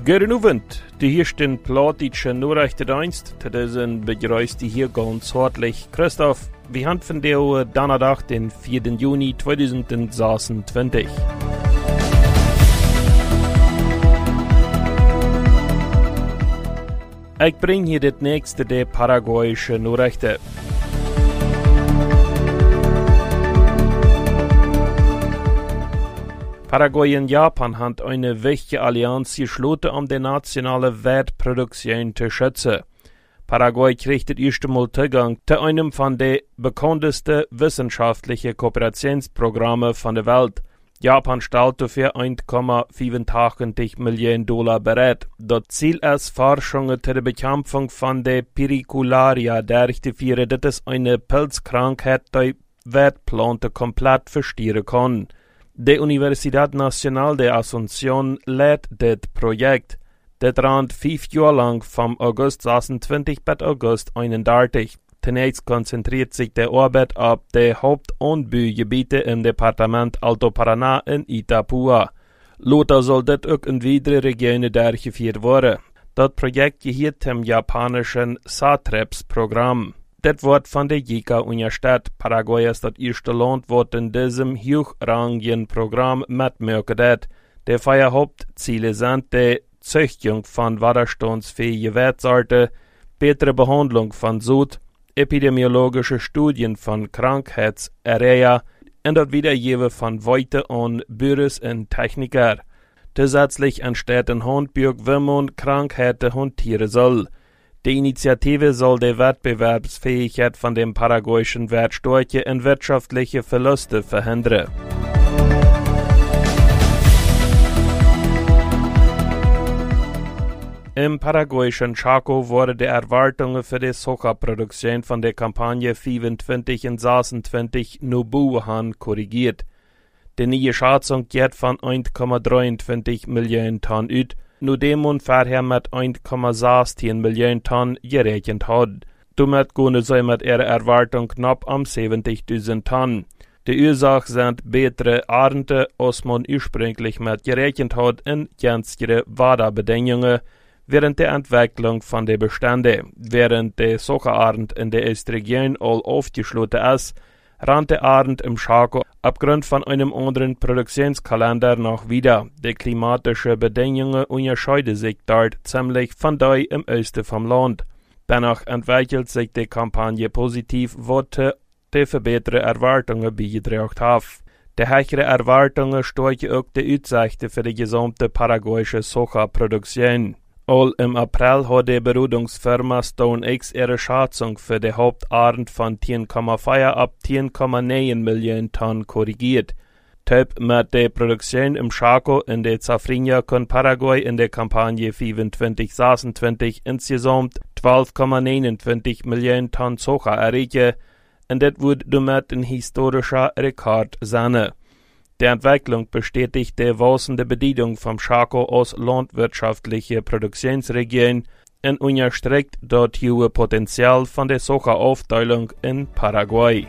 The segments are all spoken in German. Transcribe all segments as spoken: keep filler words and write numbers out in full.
Goedenavond, de hiersten platische Nachrichtendienst. Das sind begrüßt die hier ganz herzlich Christoph. Wir haben von der Donnerstag, den vierten Juni zweitausendsechsundzwanzig. Ich bringe hier das nächste der paraguayische Nachrichten. Paraguay und Japan haben eine wichtige Allianz geschlossen, um die nationale Wertproduktion zu schützen. Paraguay kriegt das erste Mal Zugang zu einem von den bekanntesten wissenschaftlichen Kooperationsprogrammen von der Welt. Japan stellt dafür eins Komma fünfundachtzig Millionen Dollar bereit. Das Ziel ist, Forschungen zur Bekämpfung von der Pericularia durchzuführen, dass es eine Pilzkrankheit die Wertplanten komplett verstieren kann. Die Universidad Nacional de Asunción leitet das Projekt. Das rennt fünf Jahre lang vom August sechsundzwanzig bis August einunddreißig. Zunächst konzentriert sich die Arbeit auf die Hauptanbaugebiete im Departement Alto Paraná in Itapúa. Later soll das auch in weitere Regionen durchgeführt werden. Das Projekt gehört zum japanischen SATREPS-Programm. Das wird von der J I C A-Universität Paraguay ist das erste Land, das in diesem hochrangigen Programm mitmachen wird. Die vier Hauptziele sind die Züchtung von widerstandsfähigen Wirtsorten, bessere Behandlung von Sud, epidemiologische Studien von Krankheitserreger und das Wiedergeben von Weite an Büros und Techniker. Zusätzlich entsteht ein Handbuch, wie man Krankheiten hantieren soll. Die Initiative soll die Wettbewerbsfähigkeit von dem paraguayischen Wertstärke und wirtschaftliche Verluste verhindern. Im paraguayischen Chaco wurden die Erwartungen für die Sojaproduktion von der Kampagne fünfundzwanzig und sechsundzwanzig Nubuhan korrigiert. Die neue Schätzung geht von eins Komma dreiundzwanzig Millionen Tonnen aus, nachdem man vorher mit eins Komma sechzehn Millionen Tonnen gerechnet hat. Damit gehen sie mit ihrer Erwartung knapp um siebzigtausend Tonnen. Die Ursache sind bessere Ernte, als man ursprünglich mit gerechnet hat, in günstigere Wetterbedingungen während der Entwicklung von den Beständen. Während die Sojaernte in der Östregion all aufgeschlossen ist, rennt der Ernte im Chaco aufgrund von einem anderen Produktionskalender noch wieder. Die klimatischen Bedingungen unterscheiden sich dort ziemlich von denen im Osten vom Land. Dennoch entwickelt sich die Kampagne positiv, was die verbesserte Erwartungen beigetragen hat. Die höheren Erwartungen stärken auch die Aussichten für die gesamte paraguayische Sojaproduktion. All im April hat die Berodungsfirma StoneX ihre Schätzung für die Haupternte von zehn Komma vier ab zehn Komma neun Millionen Tonnen korrigiert. Typ mit der Produktion im Chaco in der Safrinha kann Paraguay in der Kampagne fünfundzwanzig sechsundzwanzig insgesamt zwölf Komma neunundzwanzig Millionen Tonnen Soja erreichen, und das wird damit ein historischer Rekord sein. Die Entwicklung bestätigt die wachsende Bedeutung vom Chaco als landwirtschaftliche Produktionsregion und unterstreicht das hohe Potenzial von der Sojaaufteilung in Paraguay.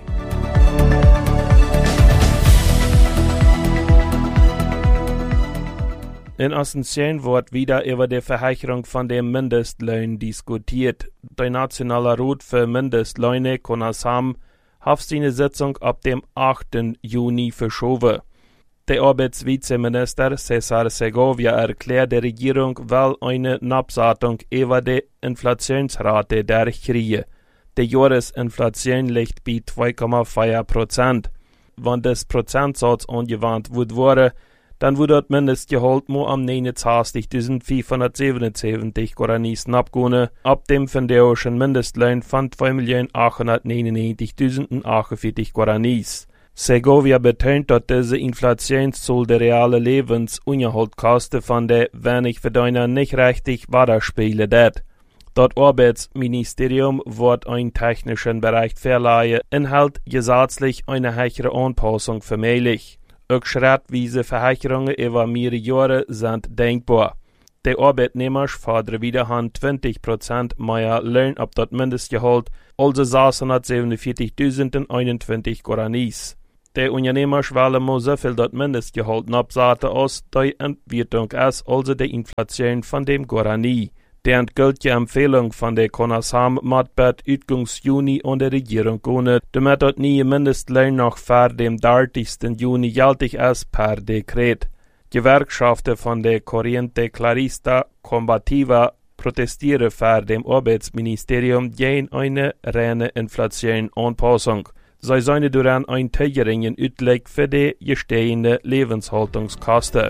In Asunción wird wieder über die Verhöherung von dem Mindestlohn diskutiert. Der Nationale Rat für Mindestlöhne, CONASAM, hat seine Sitzung ab dem achten Juni verschoben. Der Arbeitsvizeminister César Segovia erklärt, die Regierung will eine Absatzung über die Inflationsrate durchkriegen. Die Jahresinflation liegt bei zwei Komma vier Prozent. Wenn das Prozentsatz angewandt wird, dann wird das Mindestgehalt nur am neunundzwanzigtausendfünfhundertsiebenundsiebzig Guaranis abgehen, ab dem fünfjährigen Mindestlohn von zwei Millionen achthundertneunundneunzigtausendvierundachtzig Guaranis. Segovia betont, dass diese Inflationszahl der realen Lebensunterhaltskosten von der wenig Verdiener nicht richtig widerspiegeln wird. Das Arbeitsministerium wird einen technischen Bereich verleihen, enthält gesetzlich eine höhere Anpassung für möglich. Auch schrittweise Verhöherungen über mehrere Jahre sind denkbar. Die Arbeitnehmer fordern wiederum zwanzig Prozent mehr Lohn ab das Mindestgehalt, also sechshundertsiebenundvierzigtausendeinundzwanzig Guaranis. De ondernemers willen maar zoveel dat mindestgehalt opzetten als de entwicklung is, also de inflatie van dem Guarani. De endgültige Empfehlung van de Konasam moet per uitgangs juni aan de regering komen, damit dat nieuwe mindestloon nog voor dem dertigsten juni geldig is per decreet. Gewerkschaften van de Corriente Clarista Combativa protesteren voor dem Arbeitsministerium gegen eine reine Inflationsanpassung. Zij zijn dooraan een teueringen uitleg voor de gestehende levenshaltungskosten.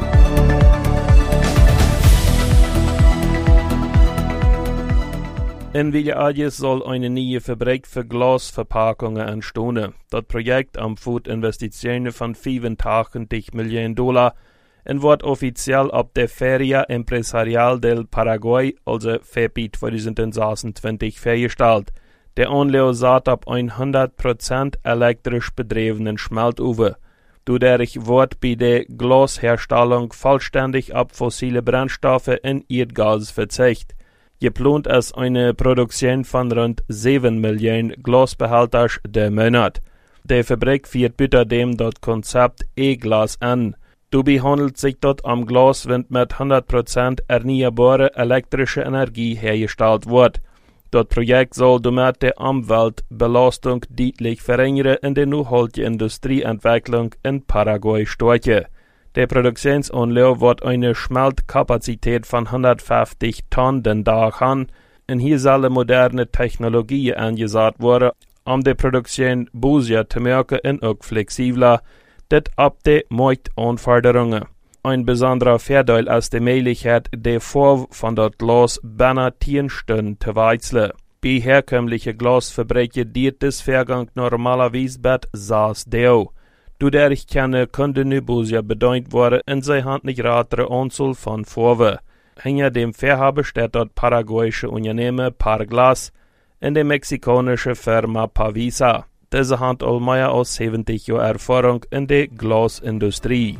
In Villa soll eine neue Fabrik für Glasverpackungen entstehen. Das Projekt umfasst Investitionen von fünfundachtzig Millionen Dollar und wird offiziell ab der Feria Empresarial del Paraguay, also F E P I zwanzig sechsundzwanzig, vorgestellt. Der Anlage saht ab hundert Prozent elektrisch betriebenen Schmeltofen. Dadurch wird bei der Glasherstellung vollständig auf fossile Brennstoffe und Erdgas verzichtet. Geplant ist eine Produktion von rund sieben Millionen Glasbehältern der Monat. Die Fabrik führt bitte dem das Konzept E-Glas an. Dabei handelt es sich dort um Glas, das mit hundert Prozent erneuerbare elektrische Energie hergestellt wird. Das Projekt soll damit die Umweltbelastung deutlich verringern und die nachhaltige Industrieentwicklung in Paraguay stärken. Die Produktionsanlage wird eine Schmeltkapazität von hundertfünfzig Tonnen den Tag haben, und hier sollen moderne Technologien eingesetzt werden, um die Produktion basier zu machen und auch flexibler, das ab die Marktanforderungen. Ein besonderer Vorteil ist die Möglichkeit, die Farbe von das Glas binnen zehn Stunden zu wechseln. Bei herkömmlichen Glasfabriken dient das Vorgang normalerweise bis sechs Tage. Dadurch kann Kunden basier bedient werden und sie haben nicht ratere Anzahl von Farben. Hinter dem Vorhaben steht das paraguayische Unternehmen Parglas und die mexikanische Firma Pavisa. Diese hat all mehr als siebzig Jahre Erfahrung in der Glasindustrie.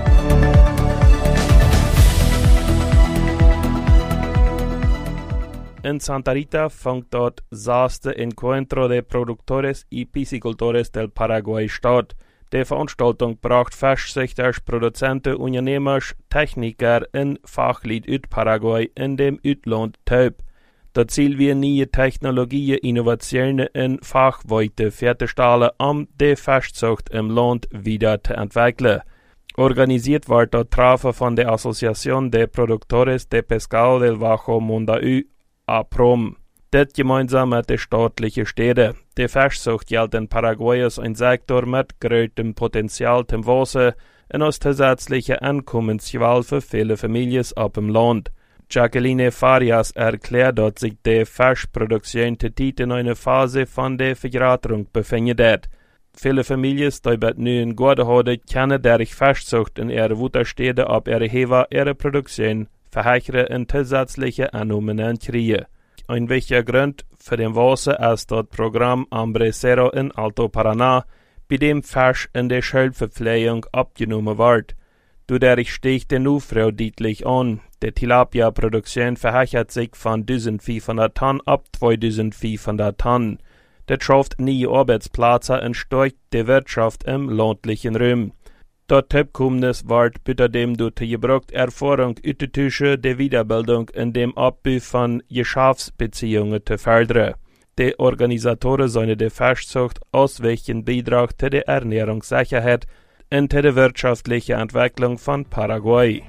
In Santa Rita fängt dort sechste Encuentro de Productores y Piscicultores del Paraguay statt. Die Veranstaltung bracht Fischzüchter, Produzenten, Unternehmer, Techniker und Fachleute aus Paraguay in dem Ausland taub. Das Ziel wir neue Technologien, Innovationen und Fachweite fertigstellen, um die Fischzucht im Land wieder zu entwickeln. Organisiert wird das Treffen von der Asociación de Productores de Pescado del Bajo Mondaú, A P R O M. Das gemeinsam mit den staatlichen Städten. Die Fischzucht gilt in Paraguay als ein Sektor mit großem Potenzial zum Wasser und als zusätzliche Einkommensquelle für viele Familien auf dem Land. Jacqueline Farias erklärt, dass sich die Fischproduktion zurzeit in einer Phase von der Vergraterung befindet. Viele Familien, die bei nun Gute haben, können durch Fischzucht in ihre Wutterstädte ab ihre Heber ihre Produktion verheichern und zusätzliche Einnahmen kriegen. Ein wichtiger Grund für den Wasser ist das Programm Hambre-Cero in Alto Paraná, bei dem Fisch in der Schulverpflegung abgenommen wird. Dadurch steigt der Nachfrage deutlich an. Die Tilapia-Produktion verhechert sich von eintausendfünfhundert Tonnen ab zweitausendfünfhundert Tonnen. Das schafft neue Arbeitsplätze und stärkt die Wirtschaft im ländlichen Raum. Das Tippkommnis wird bei dem durch die gebrauchte Erfahrung authentisch die Wiederbildung in dem Abbau von Geschäftsbeziehungen zu fördern. Die Organisatoren sollen die Fischzucht als wichtigen Beitrag zu der Ernährungssicherheit und zu der wirtschaftlichen Entwicklung von Paraguay.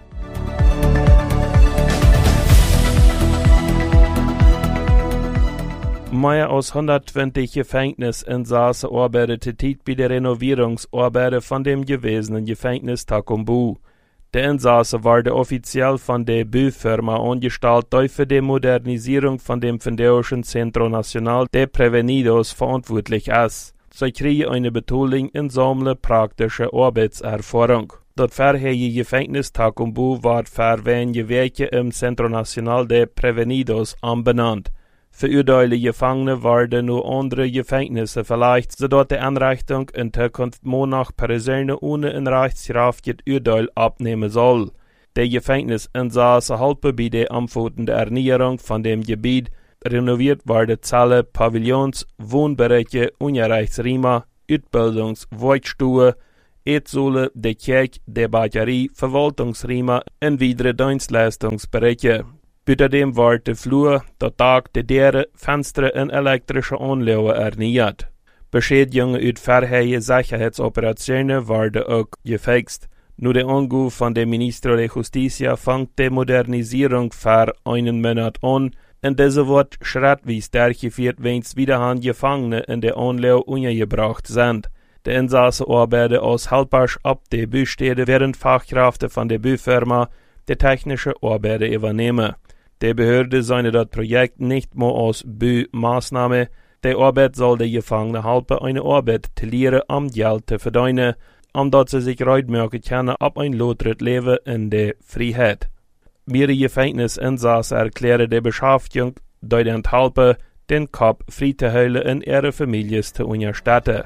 Mehr als hundertzwanzig Gefängnisinsassen arbeiteten tätig bei der Renovierungsarbeiten von dem gewesenen Gefängnis Tacumbu. Die Insassen werden offiziell von der Baufirma angestellt, die für die Modernisierung von dem Fundación Centro Nacional de Prevenidos verantwortlich ist. Sie kriegen eine Betonung in sammeln praktische Arbeitserfahrung. Das vorherige Gefängnis Tacumbu wird für wenige Werke im Centro Nacional de Prevenidos umbenannt. Verurteilte Gefangene werden nur andere Gefängnisse verlegt, sodass die Einrichtung in Zukunft nur noch Personen ohne ein rechtsstrafliches Urteil abnehmen soll. Die Gefängnisinsassen helfen bei der umfassenden Erneuerung von dem Gebiet. Renoviert werden Zellen, Pavillons, Wohnbereiche, Unterrichtsräume Uitbildungswoordstuhe, Eetzolen, de Kerk, de Batterie, Verwaltungsriemen en weitere Dienstleistungsbereiche. Buitendem wordt de vloer, de dak, de deuren, vensteren en elektrische aanleggen erneuerd. Beschädigungen uit verheide Sicherheitsoperationen worden ook gefixt. Nu de aangoe van de minister de Justitia vangt de modernisering voor een maand aan en deze wordt schrittweise doorgevoerd wens wiederhand Gefangene in de aanleg ondergebracht zijn. De Insassenarbeiter als helpers op de Busteden werden Fachkräfte van de Bufirma de technische Arbeiten übernehmen. De Behörde zijn dat project niet meer als Bu-Maßnahme. De Arbeit soll de Gefangenen helpen eine Arbeit te leren om geld te verdienen, omdat ze zich uitmerken kunnen op een loteret leven in de vrijheid. Mehrere Gefängnisinsassen erklären de Beschäftigung door den helpen, den Kopf frei te houden en ihre Families te unterstützen.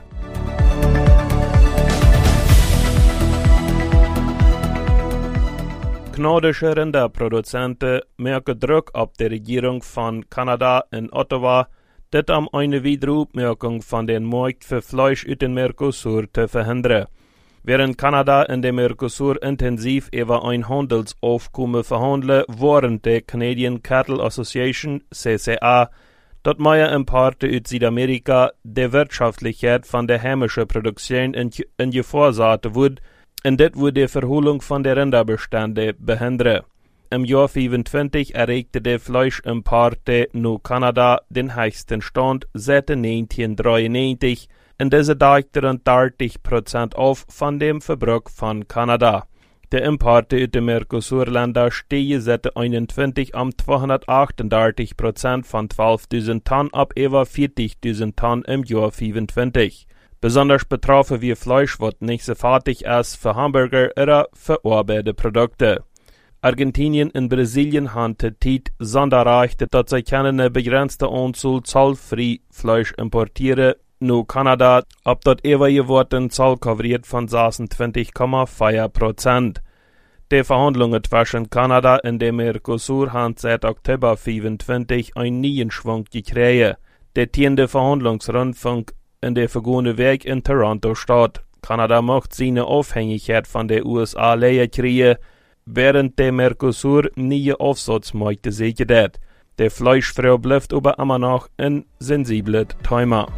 Kanadische Rinderproduzenten merken druk op de regering van Canada in Ottawa, dit om een Wiederopmerkung van den Markt für Fleisch uit den Mercosur te verhinderen. Während Kanada en de Mercosur intensiv über ein Handelsaufkommen verhandeln, warnt de Canadian Cattle Association, C C A, dat mehr Importe uit Südamerika de Wirtschaftlichkeit von der heimischen Produktion in, in Gefahr zaten wird, en dit wordt de verholing van de Rinderbestände behinderen. Im Jahr vijfentwintig erreichte de Fleischimporte naar Kanada den höchsten Stand seit negentienhondertdreiundneunzig en deze daagden dertig procent af van dem Verbrauch van Kanada. De Importe uit de Mercosur-Länder stegen seit eenentwintig om tweehonderdachtendertig procent van twaalfduizend ton op over veertigduizend ton im Jahr vijfentwintig. Besonders betroffen wie Fleisch, wat nicht so fertig ist für Hamburger oder verarbeitete Produkte. Argentinien und Brasilien haben die Zeit sonderrecht, dass sie eine begrenzte Anzahl zollfrei Fleisch importieren. Nur Kanada, ob dort ewige Worten Zoll coveriert von sechsundzwanzig Komma vier Prozent. Die Verhandlungen zwischen Kanada und dem Mercosur haben seit Oktober fünfundzwanzig einen neuen Schwung gekriegt. Der tiende Verhandlungsrundfunk in der vergangenen Weg in Toronto statt. Kanada macht seine Abhängigkeit von der U S A leer kriegen, während der Mercosur neue Aufsatzmärkte sichert. Der Fleischfrau bleibt aber immer noch ein sensibles Thema.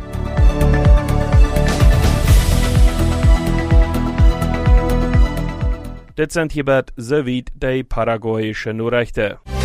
Das sind hierbei soweit die paraguayischen Nachrichten.